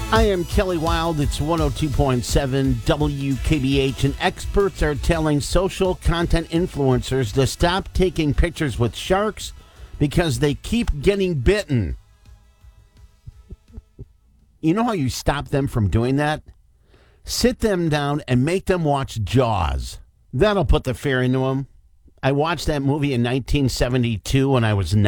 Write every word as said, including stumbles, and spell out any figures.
I am Kelly Wild. It's one oh two point seven W K B H, and experts are telling social content influencers to stop taking pictures with sharks because they keep getting bitten. You know how you stop them from doing that? Sit them down and make them watch Jaws. That'll put the fear into them. I watched that movie in nineteen seventy-two when I was